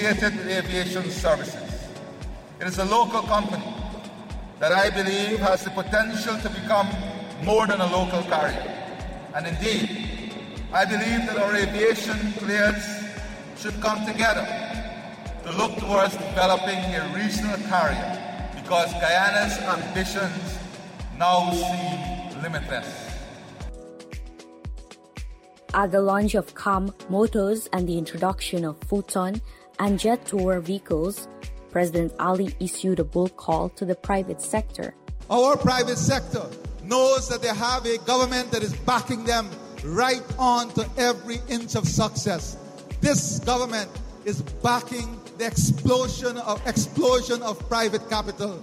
associated with aviation services. It is a local company that I believe has the potential to become more than a local carrier. And indeed, I believe that our aviation players should come together to look towards developing a regional carrier, because Guyana's ambitions now seem limitless. At the launch of CAM Motors and the introduction of Futon and Jet Tour vehicles, President Ali issued a bold call to the private sector. Our private sector knows that they have a government that is backing them right on to every inch of success. This government is backing the explosion of private capital.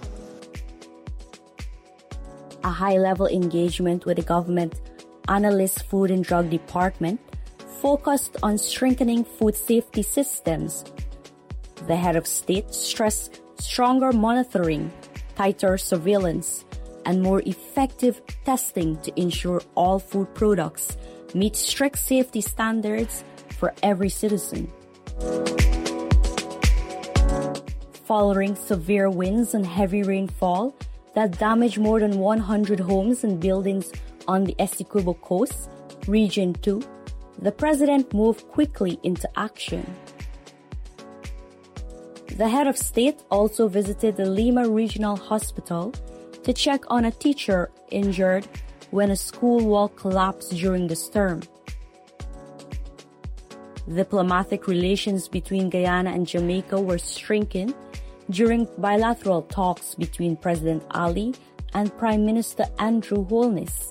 A high-level engagement with the government Analyst Food and Drug Department focused on strengthening food safety systems. The head of state stressed stronger monitoring, tighter surveillance, and more effective testing to ensure all food products meet strict safety standards for every citizen. Following severe winds and heavy rainfall that damaged more than 100 homes and buildings on the Essequibo Coast, Region 2, the president moved quickly into action. The head of state also visited the Lima Regional Hospital to check on a teacher injured when a school wall collapsed during the storm. Diplomatic relations between Guyana and Jamaica were strengthened during bilateral talks between President Ali and Prime Minister Andrew Holness.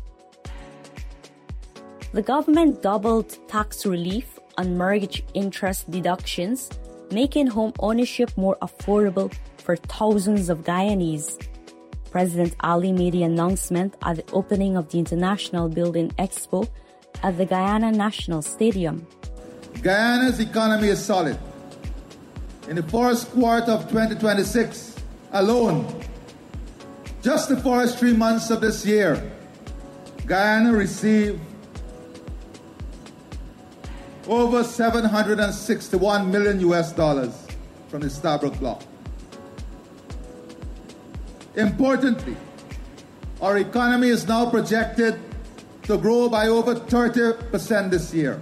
The government doubled tax relief on mortgage interest deductions, making home ownership more affordable for thousands of Guyanese. President Ali made the announcement at the opening of the International Building Expo at the Guyana National Stadium. Guyana's economy is solid. In the first quarter of 2026 alone, just the first 3 months of this year, Guyana received over $761 million from the Stabroek Bloc. Importantly, our economy is now projected to grow by over 30% this year.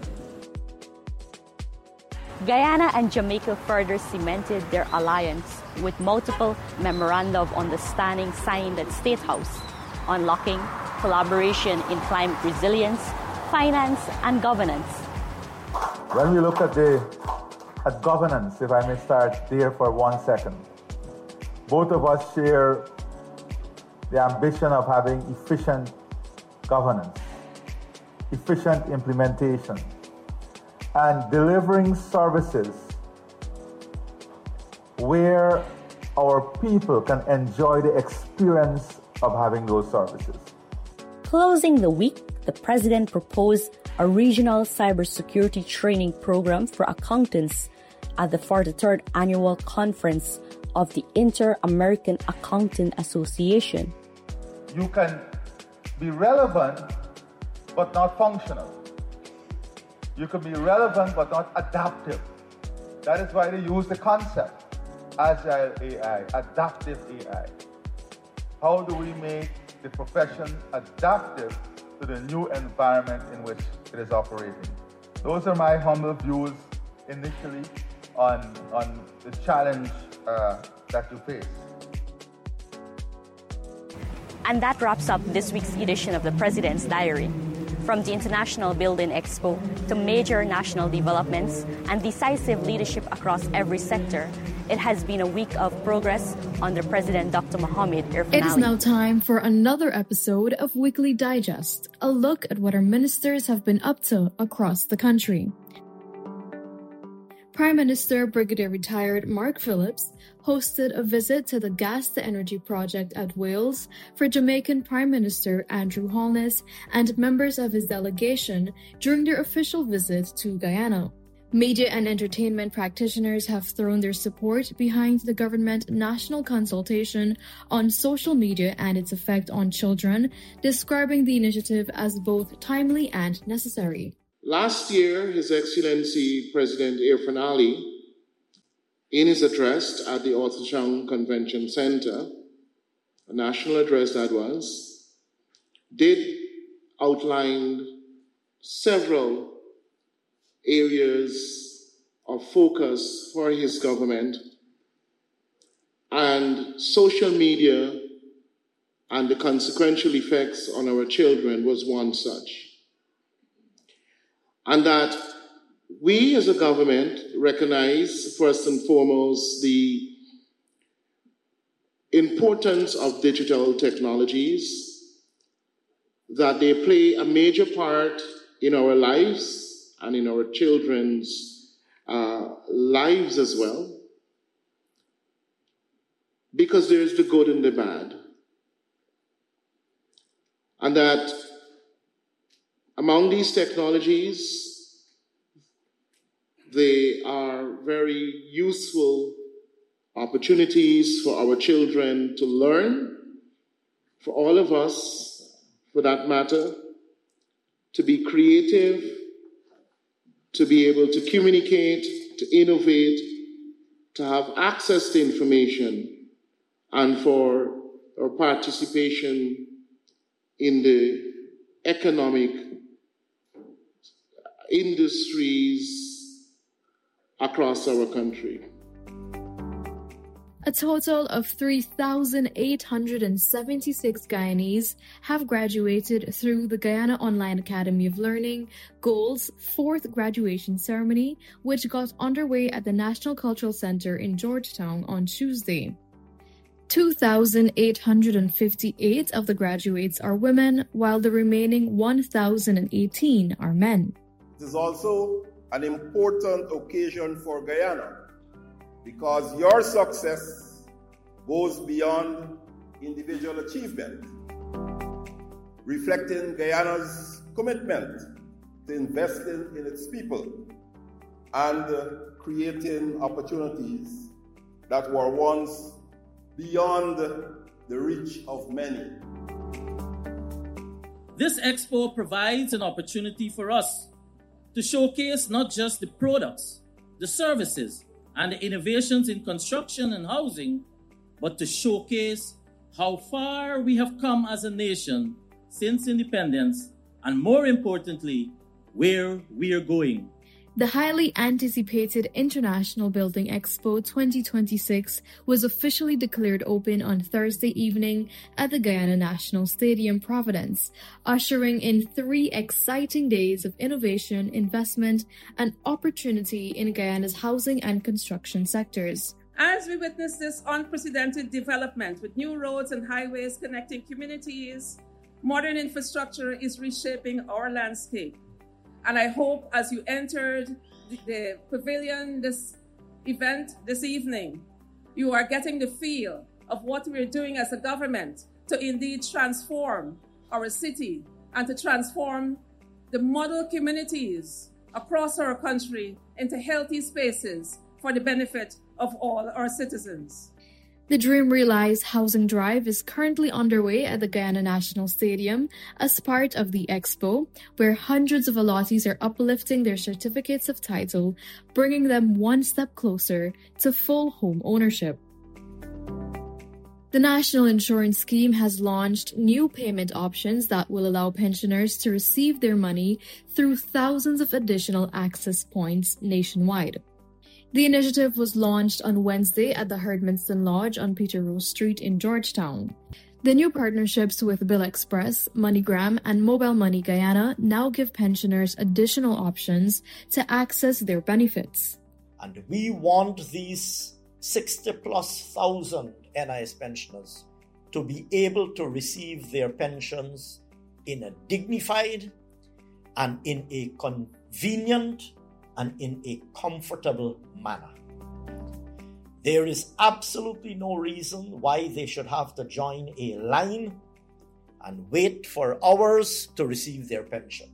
Guyana and Jamaica further cemented their alliance with multiple memoranda of understanding signed at State House, unlocking collaboration in climate resilience, finance, and governance. When we look at governance, if I may start there for 1 second, both of us share the ambition of having efficient governance, efficient implementation, and delivering services where our people can enjoy the experience of having those services. Closing the week, the president proposed a regional cybersecurity training program for accountants at the 43rd annual conference of the Inter-American Accounting Association. You can be relevant but not functional. You can be relevant but not adaptive. That is why they use the concept Agile AI, adaptive AI. How do we make the profession adaptive to the new environment in which it is operating? Those are my humble views initially on the challenge that you face. And that wraps up this week's edition of the President's Diary. From the International Building Expo to major national developments and decisive leadership across every sector, it has been a week of progress under President Dr. Mohamed Irfaan Ali. It is now time for another episode of Weekly Digest, a look at what our ministers have been up to across the country. Prime Minister Brigadier Retired Mark Phillips hosted a visit to the Gas to Energy project at Wales for Jamaican Prime Minister Andrew Holness and members of his delegation during their official visit to Guyana. Media and entertainment practitioners have thrown their support behind the government national consultation on social media and its effect on children, describing the initiative as both timely and necessary. Last year, His Excellency President Irfaan Ali in his address at the Orchardtown Convention Center, a national address that was, did outline several areas of focus for his government, and social media and the consequential effects on our children was one such. And that we as a government recognize first and foremost the importance of digital technologies, that they play a major part in our lives and in our children's lives as well, because there is the good and the bad. And that among these technologies, they are very useful opportunities for our children to learn, for all of us, for that matter, to be creative, to be able to communicate, to innovate, to have access to information, and for our participation in the economic industries across our country. A total of 3,876 Guyanese have graduated through the Guyana Online Academy of Learning, GOLD's fourth graduation ceremony, which got underway at the National Cultural Center in Georgetown on Tuesday. 2,858 of the graduates are women, while the remaining 1,018 are men. It is also an important occasion for Guyana, because your success goes beyond individual achievement, reflecting Guyana's commitment to investing in its people and creating opportunities that were once beyond the reach of many. This expo provides an opportunity for us to showcase not just the products, the services, and the innovations in construction and housing, but to showcase how far we have come as a nation since independence, and more importantly, where we are going. The highly anticipated International Building Expo 2026 was officially declared open on Thursday evening at the Guyana National Stadium, Providence, ushering in 3 exciting days of innovation, investment, and opportunity in Guyana's housing and construction sectors. As we witness this unprecedented development with new roads and highways connecting communities, modern infrastructure is reshaping our landscape. And I hope as you entered the pavilion, this event this evening, you are getting the feel of what we're doing as a government to indeed transform our city and to transform the model communities across our country into healthy spaces for the benefit of all our citizens. The Dream Realize Housing Drive is currently underway at the Guyana National Stadium as part of the Expo, where hundreds of allottees are uplifting their certificates of title, bringing them one step closer to full home ownership. The National Insurance Scheme has launched new payment options that will allow pensioners to receive their money through thousands of additional access points nationwide. The initiative was launched on Wednesday at the Herdmanston Lodge on Peter Rose Street in Georgetown. The new partnerships with Bill Express, MoneyGram, and Mobile Money Guyana now give pensioners additional options to access their benefits. And we want these 60,000+ NIS pensioners to be able to receive their pensions in a dignified and in a convenient and in a comfortable manner. There is absolutely no reason why they should have to join a line and wait for hours to receive their pension.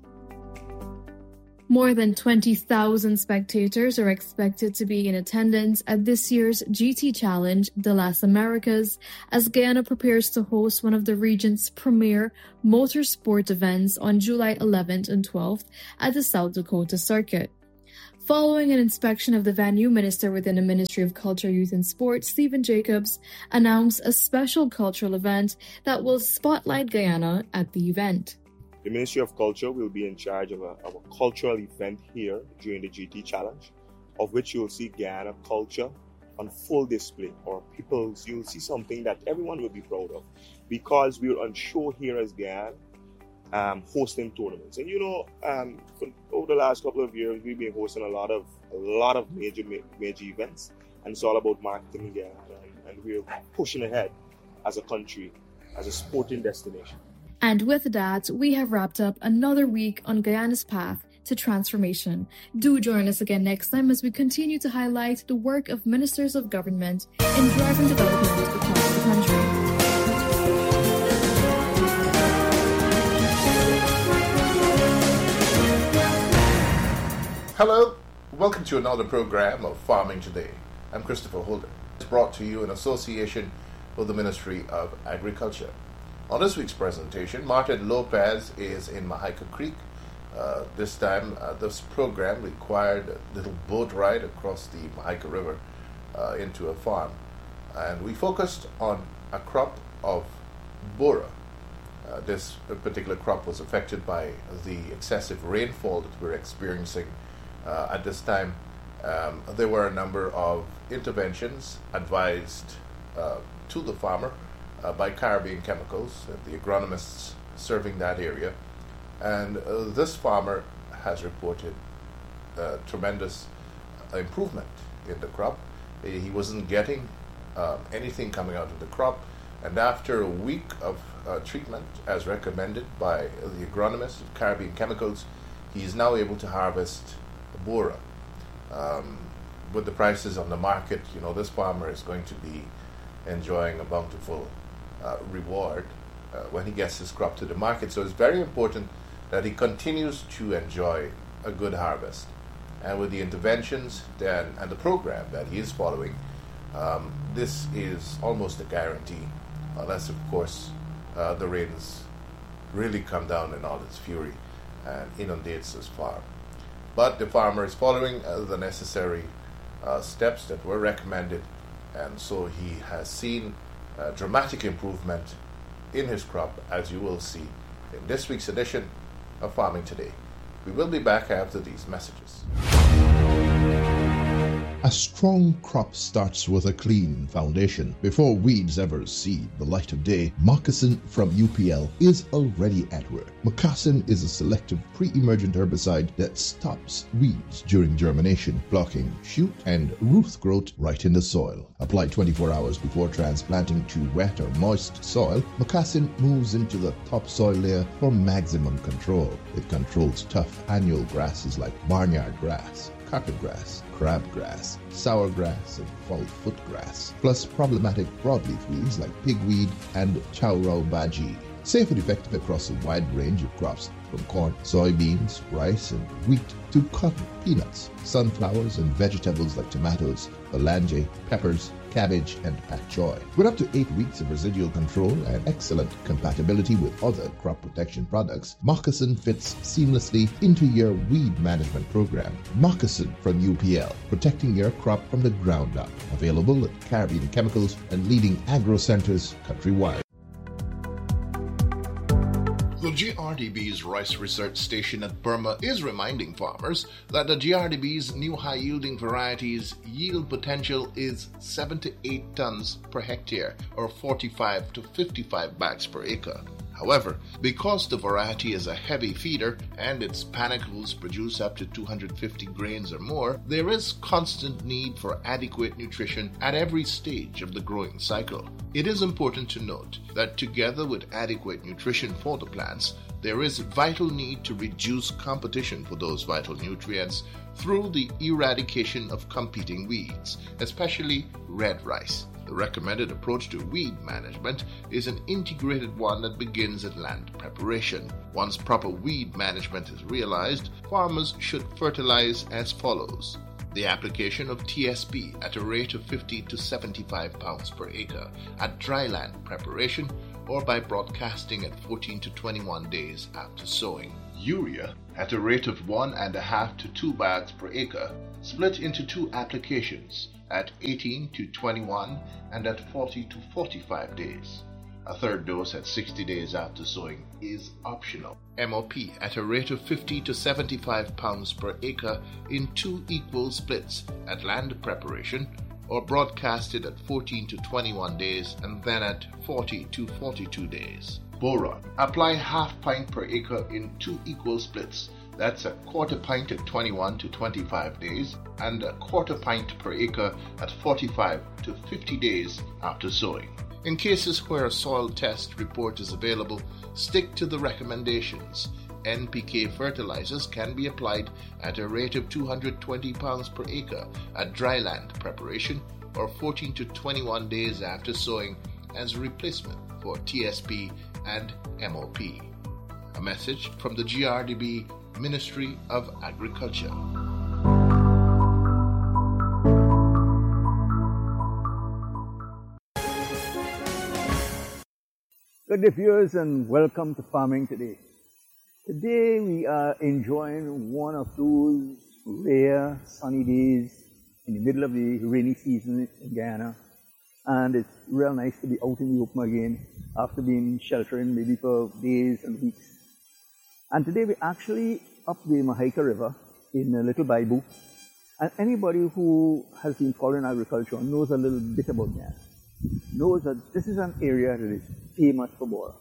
More than 20,000 spectators are expected to be in attendance at this year's GT Challenge, the Las Americas, as Guyana prepares to host one of the region's premier motorsport events on July 11th and 12th at the South Dakota Circuit. Following an inspection of the venue, Minister within the Ministry of Culture, Youth and Sport, Stephen Jacobs, announced a special cultural event that will spotlight Guyana at the event. The Ministry of Culture will be in charge of a cultural event here during the GT Challenge, of which you'll see Guyana culture on full display, or you'll see something that everyone will be proud of, because we're on show here as Guyana, hosting tournaments. And over the last couple of years, we've been hosting a lot of major events, and it's all about marketing Guyana, and we're pushing ahead as a country, as a sporting destination. And with that, we have wrapped up another week on Guyana's path to transformation. Do join us again next time as we continue to highlight the work of ministers of government in driving development across the country. Hello, welcome to another program of Farming Today. I'm Christopher Holden. It's brought to you in association with the Ministry of Agriculture. On this week's presentation, Martin Lopez is in Mahaica Creek. This time, this program required a little boat ride across the Mahaica River into a farm. And we focused on a crop of bora. This particular crop was affected by the excessive rainfall that we're experiencing at this time. There were a number of interventions advised to the farmer by Caribbean Chemicals, the agronomists serving that area. And this farmer has reported tremendous improvement in the crop. He wasn't getting anything coming out of the crop. And after a week of treatment, as recommended by the agronomist of Caribbean Chemicals, he is now able to harvest bora. With the prices on the market, this farmer is going to be enjoying a bountiful reward when he gets his crop to the market. So it's very important that he continues to enjoy a good harvest. And with the interventions and the program that he is following, this is almost a guarantee, unless, of course, the rains really come down in all its fury and inundates his farm. But the farmer is following the necessary steps that were recommended, and so he has seen dramatic improvement in his crop, as you will see in this week's edition of Farming Today. We will be back after these messages. A strong crop starts with a clean foundation. Before weeds ever see the light of day, Moccasin from UPL is already at work. Moccasin is a selective pre-emergent herbicide that stops weeds during germination, blocking shoot and root growth right in the soil. Applied 24 hours before transplanting to wet or moist soil, Moccasin moves into the topsoil layer for maximum control. It controls tough annual grasses like barnyard grass, carpet grass, crabgrass, sourgrass, and fall-foot grass, plus problematic broadleaf weeds like pigweed and chowrau baji. Safe and effective across a wide range of crops, from corn, soybeans, rice, and wheat to cotton, peanuts, sunflowers, and vegetables like tomatoes, balanjé, peppers, cabbage, and pak choy. With up to 8 weeks of residual control and excellent compatibility with other crop protection products, Moccasin fits seamlessly into your weed management program. Moccasin from UPL, protecting your crop from the ground up. Available at Caribbean Chemicals and leading agro centers countrywide. The GRDB's Rice Research Station at Burma is reminding farmers that the GRDB's new high-yielding varieties' yield potential is 7 to 8 tons per hectare, or 45 to 55 bags per acre. However, because the variety is a heavy feeder and its panicles produce up to 250 grains or more, there is constant need for adequate nutrition at every stage of the growing cycle. It is important to note that together with adequate nutrition for the plants, there is vital need to reduce competition for those vital nutrients through the eradication of competing weeds, especially red rice. The recommended approach to weed management is an integrated one that begins at land preparation. Once proper weed management is realized, farmers should fertilize as follows. The application of TSP at a rate of 50 to 75 pounds per acre at dry land preparation, or by broadcasting at 14 to 21 days after sowing. Urea at a rate of 1.5 to 2 bags per acre, split into 2 applications at 18 to 21 and at 40 to 45 days. A third dose at 60 days after sowing is optional. MOP at a rate of 50 to 75 pounds per acre in 2 equal splits at land preparation, or broadcasted at 14 to 21 days and then at 40 to 42 days. Boron. Apply half pint per acre in 2 equal splits. That's a quarter pint at 21 to 25 days and a quarter pint per acre at 45 to 50 days after sowing. In cases where a soil test report is available, stick to the recommendations. NPK fertilizers can be applied at a rate of 220 pounds per acre at dryland preparation or 14 to 21 days after sowing as a replacement for TSP and MOP. A message from the GRDB Ministry of Agriculture. Good day, viewers, and welcome to Farming Today. Today we are enjoying one of those rare sunny days in the middle of the rainy season in Guyana, and it's real nice to be out in the open again after being sheltering maybe for days and weeks. And today we're actually up the Mahaica River in Little Baibu, and anybody who has been following agriculture knows a little bit about Guyana, knows that this is an area that is famous for bora.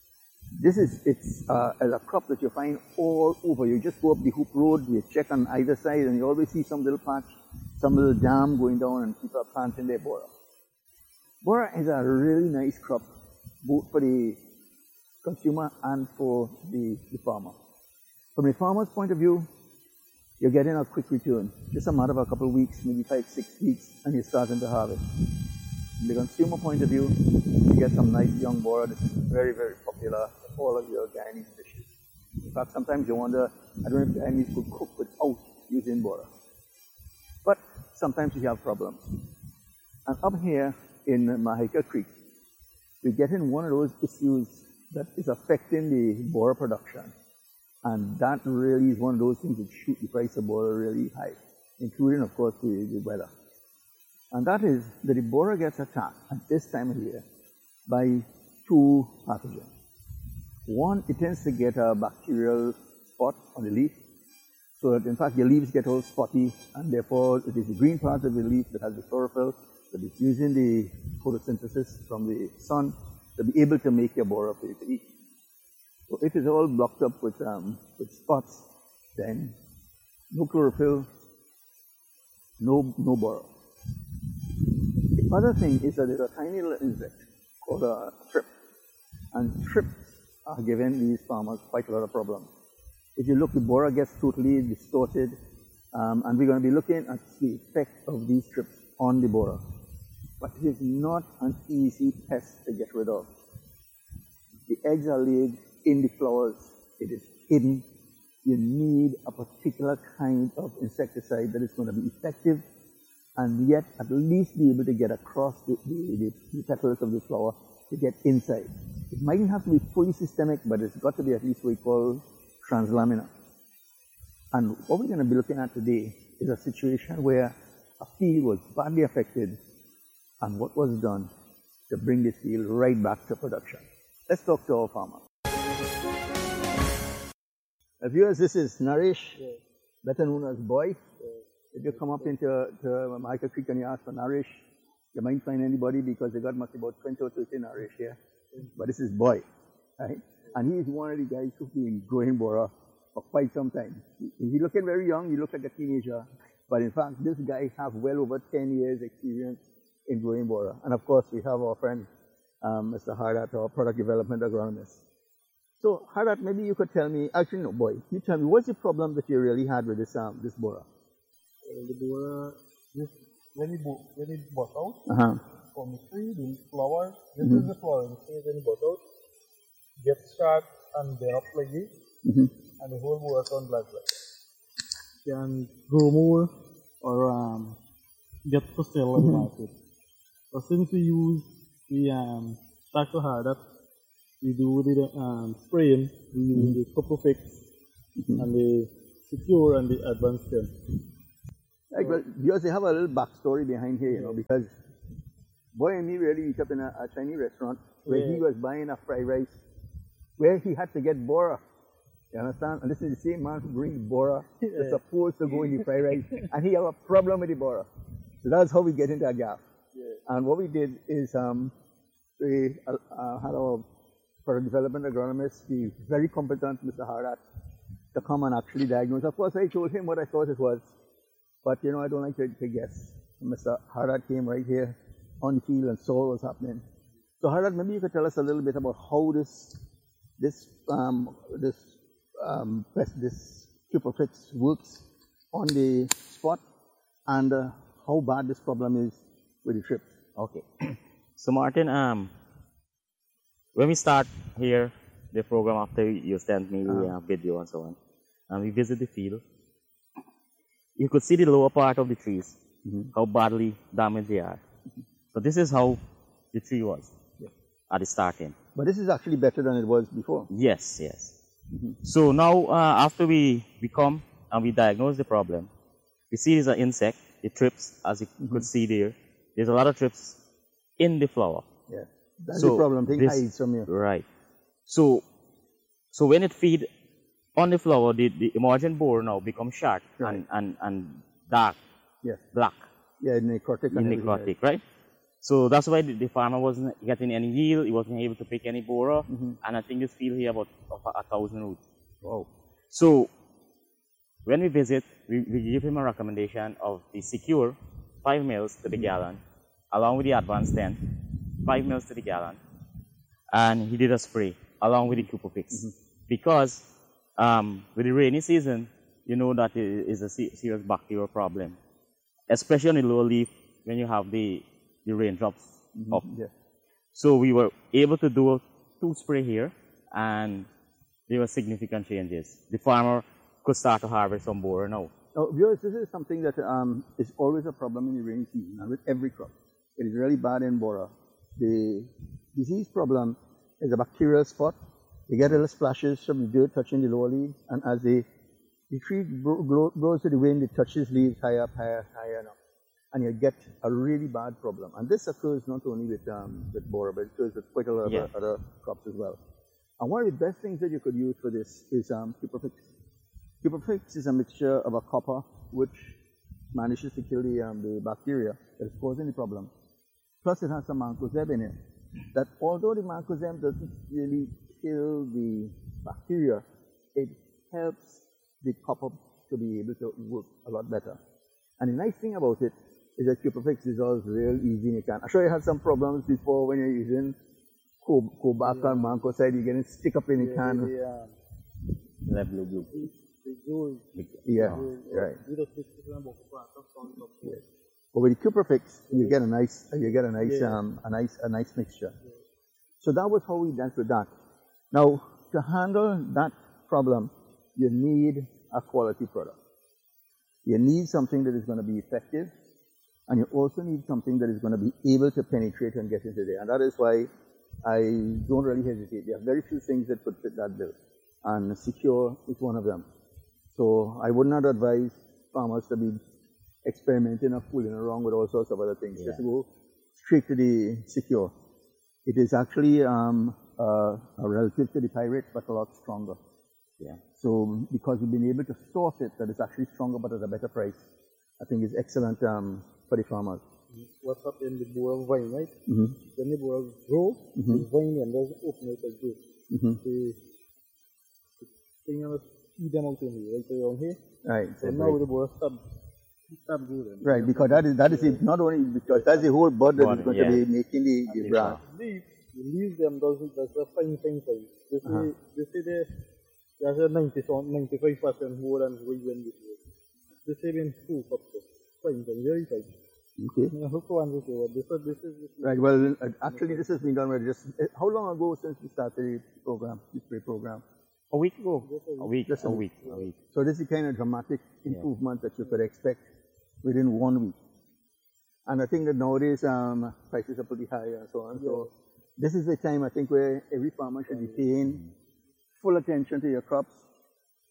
It's a crop that you find all over. You just go up the Hoop Road, you check on either side, and you always see some little patch, some little dam going down, and people are planting their bora. Bora is a really nice crop, both for the consumer and for the farmer. From the farmer's point of view, you're getting a quick return. Just a matter of a couple of weeks, maybe 5-6 weeks, and you're starting to harvest. From the consumer point of view, you get some nice young bora. This is very, very popular in all of your Guyanese dishes. In fact, sometimes you wonder, I don't know if Guyanese could cook without using bora. But sometimes you have problems. And up here in Mahaica Creek, we're getting one of those issues that is affecting the bora production. And that really is one of those things that shoot the price of bora really high, including, of course, the weather. And that is that the bora gets attacked at this time of year by 2 pathogens. One, it tends to get a bacterial spot on the leaf, so that in fact your leaves get all spotty, and therefore it is the green part of the leaf that has the chlorophyll that is using the photosynthesis from the sun to be able to make your bora for you to eat. So if it's all blocked up with spots, then no chlorophyll, no bora. The other thing is that there's a tiny little insect called a thrip, and thrips are giving these farmers quite a lot of problems. If you look, the bora gets totally distorted, and we're going to be looking at the effect of these thrips on the bora. But it is not an easy pest to get rid of. The eggs are laid in the flowers. It is hidden. You need a particular kind of insecticide that is going to be effective and yet at least be able to get across the petals of the flower to get inside. It mightn't have to be fully systemic, but it's got to be at least what we call translaminar. And what we're going to be looking at today is a situation where a field was badly affected and what was done to bring this field right back to production. Let's talk to our farmer. Viewers, this is Naresh, better known as Boy. If you come up into Mahaica Creek and you ask for Naresh, you might find anybody because they got must about 20 or 30 Naresh here. But this is Boy, right? And he is one of the guys who's been growing bora for quite some time. He's looking very young, he looks like a teenager. But in fact, this guy has well over 10 years experience in growing bora. And of course, we have our friend, Mr. Hardat, our product development agronomist. So Hardat, maybe you could tell me, actually no, Boy, you tell me, what's the problem that you really had with this bora? The bora, when it bought out, from the tree, the flower, this is the flowering stage when it bought out, gets sharp and they're up like this, and the whole bora turns black. Can grow more or get for sale on the market. But since we use the Dr. Hardat, we do the spraying, we use the Copperfix and the secure and the advanced them. Like, well, because they have a little backstory behind here, you know, because boy and me really eat up in a Chinese restaurant where he was buying a fried rice where he had to get bora. You understand? And this is the same man who brings bora that's supposed to go in the fried rice, and he have a problem with the bora. So that's how we get into a gap. And what we did is we had our product development agronomist, the very competent Mr. Hardat, to come and actually diagnose. Of course, I told him what I thought it was, but you know, I don't like to guess. And Mr. Hardat came right here on the field and saw what was happening. So Hardat, maybe you could tell us a little bit about how this Cuprofix works on the spot, and how bad this problem is with the trips. Okay. So Martin, when we start here, the program after you sent me the video and so on, and we visit the field, you could see the lower part of the trees, how badly damaged they are. So this is how the tree was at the starting. But this is actually better than it was before. Yes, yes. So now, after we come and we diagnose the problem, we see there's an insect, it trips, as you could see there. There's a lot of trips in the flower. Yeah, that's the problem. Thing hides from you. Right. So when it feed on the flower, the emergent borer now becomes sharp and dark, black. Yeah, necrotic. Right? So that's why the farmer wasn't getting any yield, he wasn't able to pick any borer, and I think this field here about 1,000 roots. Wow. So when we visit, we give him a recommendation of the Secure 5 mils to the gallon, along with the Advanced 10, 5 mils to the gallon, and he did a spray along with the Cuprofix. Because with the rainy season, you know that it is a serious bacterial problem, especially on the lower leaf when you have the raindrops up. So we were able to do 2 spray here, and there were significant changes. The farmer could start to harvest some borer now. Now, viewers, this is something that is always a problem in the rainy season, and with every crop. It is really bad in borer. The disease problem is a bacterial spot. You get little splashes from the dirt touching the lower leaves, and as the tree grows to the wind, it touches leaves higher up, higher now. And you get a really bad problem. And this occurs not only with borer, but it occurs with quite a lot of other crops as well. And one of the best things that you could use for this is Cuprofix. Cuprofix is a mixture of a copper, which manages to kill the bacteria that is causing the problem. Plus it has some mancozeb in it. That although the mancozeb doesn't really kill the bacteria, it helps the copper to be able to work a lot better. And the nice thing about it is that Cuprofix dissolves real easy in a can. I'm sure you had some problems before when you're using Kobach and Mancozeb, you're getting stick up in the can. Right. But with the Cuprofix, you get a nice mixture. So that was how we dealt with that. Now, to handle that problem, you need a quality product. You need something that is going to be effective, and you also need something that is going to be able to penetrate and get into there. And that is why I don't really hesitate. There are very few things that could fit that bill, and Secure is one of them. So I would not advise farmers to be experimenting or fooling around with all sorts of other things. Just go straight to the Secure. It is actually a relative to the Pyrite, but a lot stronger. So because we've been able to source it that is actually stronger but at a better price, I think it's excellent for the farmers. What's up in the borer vine, right? When the borer grow, the vine and doesn't open out like this. The thing of feed them out in here, right around here. Right. So now the borer stop growing. Right, because that is it, not only because that's the whole bud that is going to be making the branch. The leaves them does a fine size. They say there's a 95% more than we win this year. They say in 2 cups of fine, very tight. Okay. Right, well, actually this has been done with just, how long ago since we started the spray program? A week ago. A week. So this is the kind of dramatic improvement that you could expect within 1 week. And I think that nowadays prices are pretty high and so on. So this is the time I think where every farmer should be paying full attention to your crops,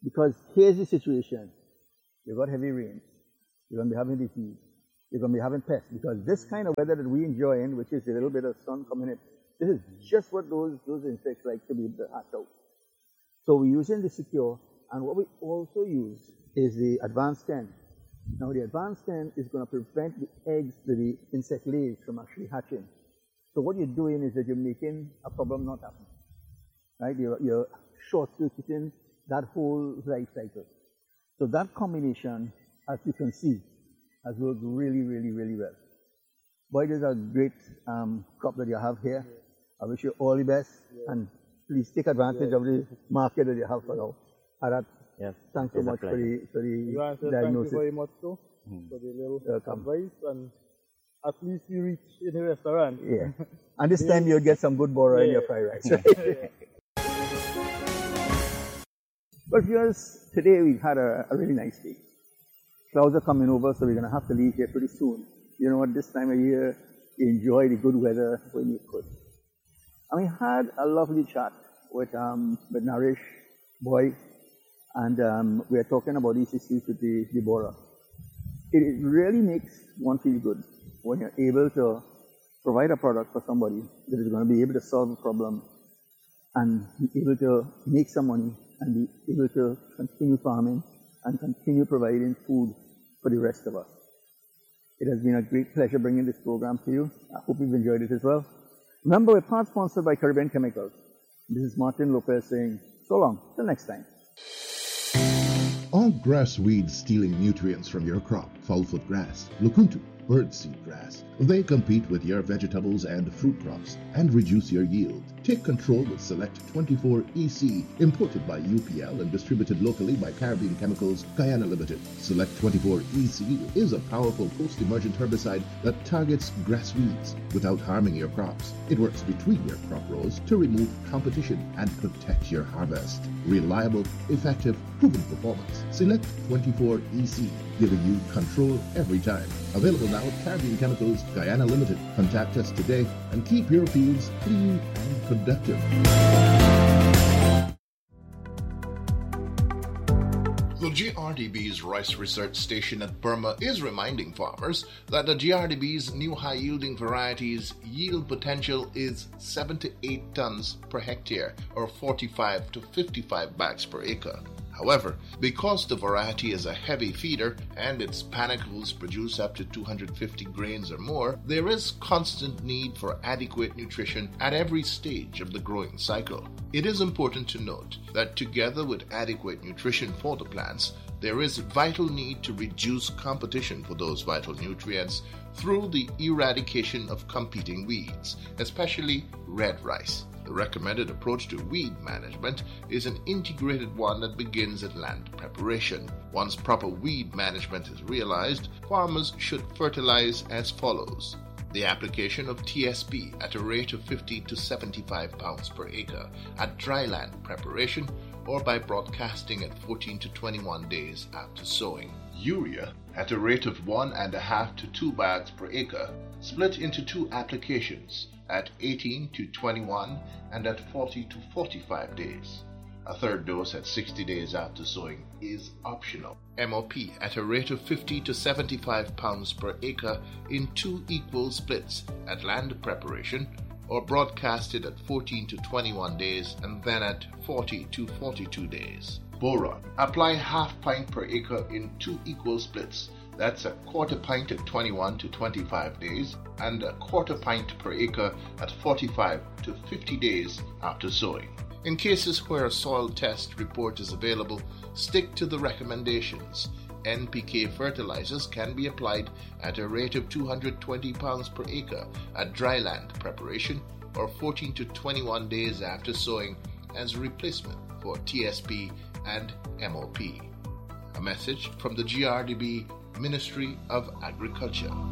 Because here's the situation. You've got heavy rain. You're going to be having disease. You're going to be having pests. Because this kind of weather that we enjoy in, which is a little bit of sun coming in, this is just what those insects like to be able to hatch out. So we're using the Secure, and what we also use is the Advanced 10. Now the Advanced 10 is going to prevent the eggs that the insect lays from actually hatching. So what you're doing is that you're making a problem not happen. Right? You're short-circuiting that whole life cycle. So that combination, as you can see, has worked really, really, really well. Boy, this is a great crop that you have here. I wish you all the best, and please take advantage of the market that you have for now. Arat, thanks so much for the diagnosis. Thank you very much, too, for the little advice, and at least you reach in the restaurant. Yeah, and this time you'll get some good bora in your fried rice. But viewers, today we've had a really nice day. Clouds are coming over, so we're going to have to leave here pretty soon. You know what, this time of year, you enjoy the good weather when you could. And we had a lovely chat with Naresh Boy, and we are talking about these issues with the bora. It really makes one feel good when you're able to provide a product for somebody that is going to be able to solve a problem and be able to make some money and be able to continue farming and continue providing food for the rest of us. It has been a great pleasure bringing this program to you. I hope you've enjoyed it as well. Remember, we're part sponsored by Caribbean Chemicals. This is Martin Lopez saying so long, till next time. Are grass weeds stealing nutrients from your crop? Foulfoot grass, Lukuntu, birdseed grass. They compete with your vegetables and fruit crops and reduce your yield. Take control with Select 24 EC, imported by UPL and distributed locally by Caribbean Chemicals, Guyana Limited. Select 24 EC is a powerful post-emergent herbicide that targets grass weeds without harming your crops. It works between your crop rows to remove competition and protect your harvest. Reliable, effective, proven performance. Select 24 EC, giving you control every time. Available now at Caribbean Chemicals, Guyana Limited. Contact us today and keep your fields clean and productive. The GRDB's Rice Research Station at Burma is reminding farmers that the GRDB's new high-yielding varieties' yield potential is 7 to 8 tons per hectare, or 45 to 55 bags per acre. However, because the variety is a heavy feeder and its panicles produce up to 250 grains or more, there is constant need for adequate nutrition at every stage of the growing cycle. It is important to note that together with adequate nutrition for the plants, there is vital need to reduce competition for those vital nutrients through the eradication of competing weeds, especially red rice. The recommended approach to weed management is an integrated one that begins at land preparation. Once proper weed management is realized, farmers should fertilize as follows. The application of TSP at a rate of 50 to 75 pounds per acre at dry land preparation or by broadcasting at 14 to 21 days after sowing. Urea at a rate of 1.5 to 2 bags per acre, split into 2 applications at 18 to 21 and at 40 to 45 days. A third dose at 60 days after sowing is optional. MOP at a rate of 50 to 75 pounds per acre in 2 equal splits at land preparation or broadcasted at 14 to 21 days and then at 40 to 42 days. Boron. Apply half pint per acre in 2 equal splits. That's a quarter pint at 21 to 25 days and a quarter pint per acre at 45 to 50 days after sowing. In cases where a soil test report is available, stick to the recommendations. NPK fertilizers can be applied at a rate of 220 pounds per acre at dry land preparation or 14 to 21 days after sowing as replacement for TSP and MOP. A message from the GRDB Ministry of Agriculture.